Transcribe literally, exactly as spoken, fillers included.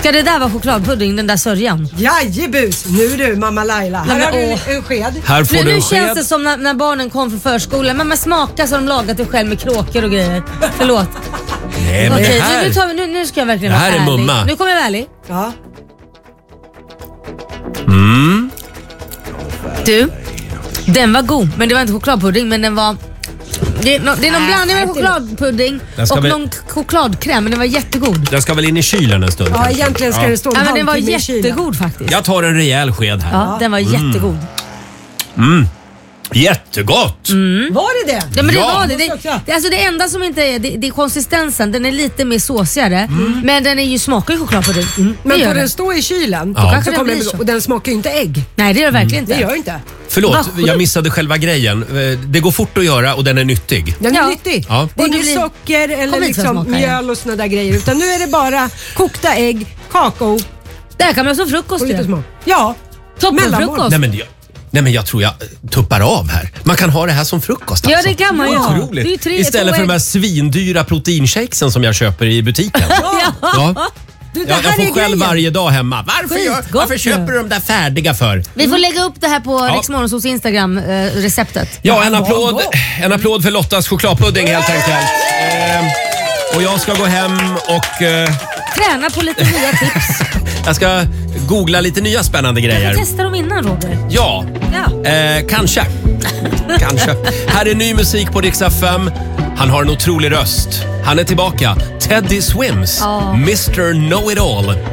Ska det där vara chokladpudding, den där sörjan? Jajebus, nu du mamma Laila. Nej, här men, har du en sked. Här får Nu, du nu en känns sked. det som när, när barnen kom från förskolan. Mamma smaka så har de lagat det själv med kråkor och grejer. Förlåt. Nej, men Okej, det här... nu, nu, tar vi, nu, nu ska jag verkligen Det vara här är ärlig. mumma. Nu kommer jag vara ärlig. Ja. Mm. Du, den var god, men det var inte chokladpudding, men den var... Det är, no, det är någon blandning med chokladpudding Den ska och väl- någon chokladkräm, men den var jättegod. Den ska väl in i kylen en stund. Ja, kanske. egentligen ska Ja. det stå en Ja, men den var halvtimme i kylen. jättegod faktiskt. Jag tar en rejäl sked här. Ja, den var jättegod. Jättegott! Var det det? Ja, men Ja. det var det. Det, det, alltså det enda som inte är, det, det är konsistensen. Den är lite mer såsigare, men den är ju, smakar ju chokladpudding. Mm. Men det får gör den den. stå i kylen Ja. Kanske så det kommer blir den, så. och den smakar ju inte ägg. Nej, det gör det verkligen Det inte. gör ju inte. Förlåt, Vad sjukt. jag missade själva grejen. Eh, Det går fort att göra och den är nyttig. Den är Ja. nyttig. Ja. Det är Och det inget blir- socker eller Kom hit för att liksom smaka, ja. mjöl och såna där grejer. Utan nu är det bara kokta ägg, kakao Det här kan man som frukost och lite till. smak. Ja, Toppenfrukost. Nej men, jag, nej men jag tror jag tuppar av här. Man kan ha det här som frukost Ja, alltså. det kan man ju ha. Otroligt. Det är ju tre- Istället två för de här ägg. svindyra proteinshakesen som jag köper i butiken. Ja. Du, det Jag, här jag får är själv grejen. varje dag hemma. Varför, gör, Skitgott varför ju. köper du de där färdiga för? Vi får lägga upp det här på Ja. Rix Morgonzoos Instagram, eh, receptet. Ja, en vad applåd, gott. en applåd för Lottas chokladpudding helt enkelt. Ehm, och jag ska gå hem och eh, Träna på lite nya tips. jag ska googla lite nya spännande grejer. Testa dem innan, Roger. Ja, Ja. eh, kanske. Kanske. Här är ny musik på Rix F M. Han har en otrolig röst. Han är tillbaka. Teddy Swims. Ja. mister Know-It-All.